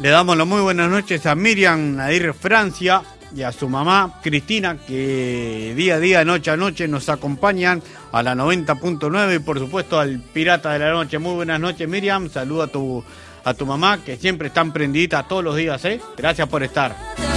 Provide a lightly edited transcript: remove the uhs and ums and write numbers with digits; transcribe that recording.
Le damos las muy buenas noches a Miriam Nadir Francia y a su mamá Cristina, que día a día, noche a noche nos acompañan a la 90.9 y por supuesto al Pirata de la Noche. Muy buenas noches, Miriam. Saluda a tu mamá, que siempre están prendiditas todos los días, ¿eh? Gracias por estar.